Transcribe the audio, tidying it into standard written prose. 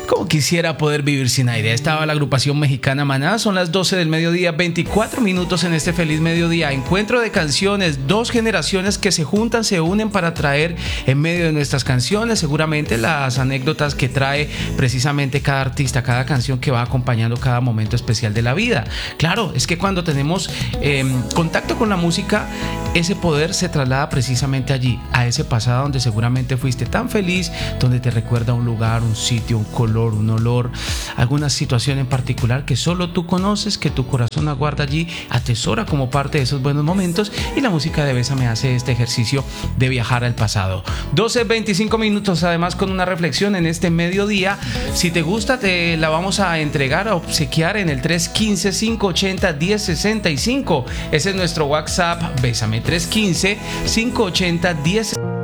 Como quisiera poder vivir sin aire. Estaba la agrupación mexicana Maná. Son las 12 del mediodía, 24 minutos en este feliz mediodía. Encuentro de canciones, dos generaciones que se juntan, se unen para traer en medio de nuestras canciones seguramente las anécdotas que trae precisamente cada artista, cada canción que va acompañando cada momento especial de la vida. Claro, es que cuando tenemos contacto con la música, ese poder se traslada precisamente allí, a ese pasado donde seguramente fuiste tan feliz, donde te recuerda un lugar, un sitio, un color, un olor, alguna situación en particular que solo tú conoces, que tu corazón aguarda allí, atesora como parte de esos buenos momentos, y la música de Bésame hace este ejercicio de viajar al pasado. 12:25 minutos, además con una reflexión en este mediodía. Si te gusta, te la vamos a entregar, a obsequiar en el 315-580-1065. Ese es nuestro WhatsApp, Bésame, 315-580-1065.